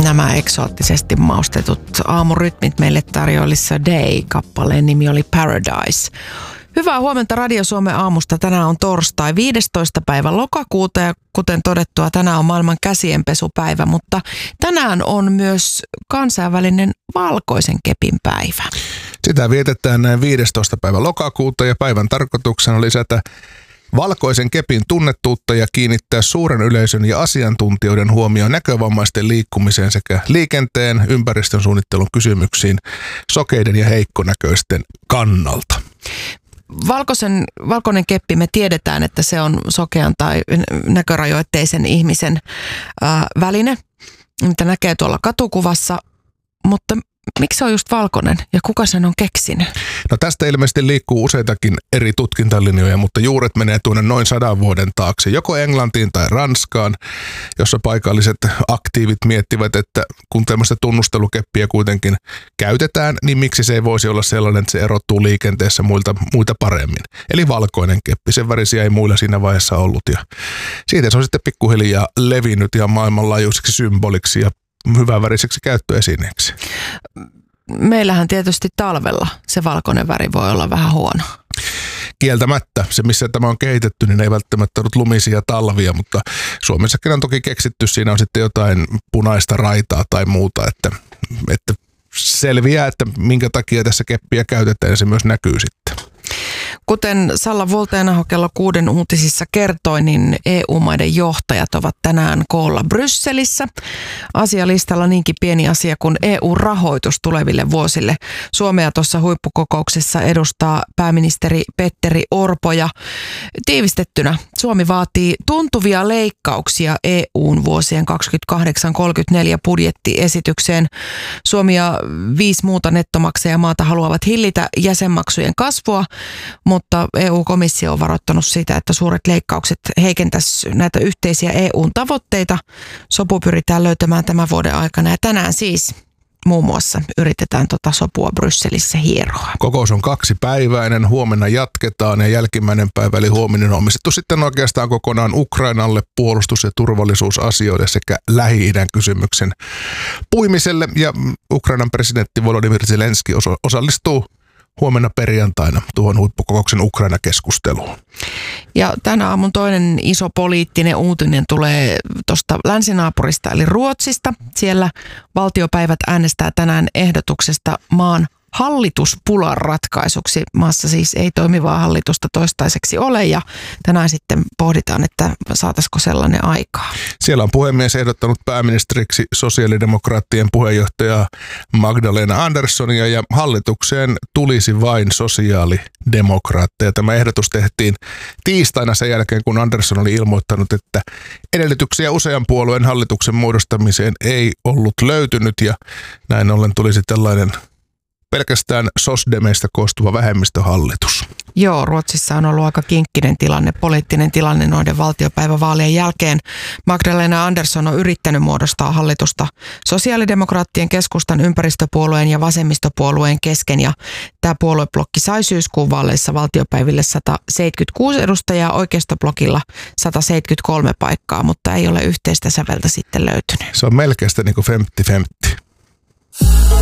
Nämä eksoottisesti maustetut aamurytmit meille tarjoilissa Day-kappaleen nimi oli Paradise. Hyvää huomenta Radio Suomen aamusta. Tänään on torstai 15. päivä lokakuuta ja kuten todettua, tänään on maailman käsienpesupäivä, mutta tänään on myös kansainvälinen valkoisen kepin päivä. Sitä vietetään näin 15. päivä lokakuuta ja päivän tarkoituksena on lisätä valkoisen kepin tunnettuutta ja kiinnittää suuren yleisön ja asiantuntijoiden huomioon näkövammaisten liikkumiseen sekä liikenteen, ympäristön suunnittelun kysymyksiin sokeiden ja heikkonäköisten kannalta. Valkoinen keppi, me tiedetään, että se on sokean tai näkörajoitteisen ihmisen väline, mitä näkee tuolla katukuvassa, mutta miksi se on just valkoinen ja kuka sen on keksinyt? No tästä ilmeisesti liikkuu useitakin eri tutkintalinjoja, mutta juuret menee tuonne noin 100 vuoden taakse, joko Englantiin tai Ranskaan, jossa paikalliset aktiivit miettivät, että kun tämmöistä tunnustelukeppiä kuitenkin käytetään, niin miksi se ei voisi olla sellainen, että se erottuu liikenteessä muita paremmin. Eli valkoinen keppi, sen värisiä ei muilla siinä vaiheessa ollut ja siitä se on sitten pikkuhiljaa levinnyt ihan maailmanlaajuiseksi symboliksi ja hyvänväriseksi käyttöesineeksi. Meillähän tietysti talvella se valkoinen väri voi olla vähän huono. Kieltämättä. Se, missä tämä on kehitetty, niin ei välttämättä ollut lumisia talvia, mutta Suomessakin on toki keksitty. Siinä on sitten jotain punaista raitaa tai muuta, että selviää, että minkä takia tässä keppiä käytetään ja se myös näkyy sitten. Kuten Salla Voltenaho kello 6 uutisissa kertoi, niin EU-maiden johtajat ovat tänään koolla Brysselissä. Asialistalla niinkin pieni asia kuin EU-rahoitus tuleville vuosille. Suomea tuossa huippukokouksessa edustaa pääministeri Petteri Orpo ja tiivistettynä Suomi vaatii tuntuvia leikkauksia EUn vuosien 28-34 budjettiesitykseen. Suomi ja 5 muuta nettomaksajamaata haluavat hillitä jäsenmaksujen kasvua, mutta EU-komissio on varoittanut siitä, että suuret leikkaukset heikentäisivät näitä yhteisiä EUn tavoitteita. Sopu pyritään löytämään tämän vuoden aikana ja tänään siis muun muassa yritetään sopua Brysselissä hieroa. Kokous on 2-päiväinen, huomenna jatketaan ja jälkimmäinen päivä eli huominen on omistettu sitten oikeastaan kokonaan Ukrainalle, puolustus- ja turvallisuusasioille sekä Lähi-idän kysymyksen puimiselle ja Ukrainan presidentti Volodymyr Zelenski osallistuu huomenna perjantaina tuohon huippukokouksen Ukraina-keskusteluun. Ja tänä aamun toinen iso poliittinen uutinen tulee tuosta länsinaapurista eli Ruotsista. Siellä valtiopäivät äänestää tänään ehdotuksesta maan hallituspulan ratkaisuksi. Maassa siis ei toimivaa hallitusta toistaiseksi ole ja tänään sitten pohditaan, että saataisiko sellainen aikaa. Siellä on puhemies ehdottanut pääministeriksi sosiaalidemokraattien puheenjohtajaa Magdalena Anderssonia ja hallitukseen tulisi vain sosiaalidemokraatteja. Tämä ehdotus tehtiin tiistaina sen jälkeen, kun Andersson oli ilmoittanut, että edellytyksiä usean puolueen hallituksen muodostamiseen ei ollut löytynyt ja näin ollen tulisi tällainen pelkästään sosdemeista koostuva vähemmistöhallitus. Joo, Ruotsissa on ollut aika kinkkinen tilanne, poliittinen tilanne noiden valtiopäivävaalien jälkeen. Magdalena Andersson on yrittänyt muodostaa hallitusta sosiaalidemokraattien, keskustan, ympäristöpuolueen ja vasemmistopuolueen kesken. Ja tämä puolueblokki sai syyskuun vaaleissa valtiopäiville 176 edustajaa, oikeistoblokilla 173 paikkaa, mutta ei ole yhteistä säveltä sitten löytynyt. Se on melkein niin kuin 50-50.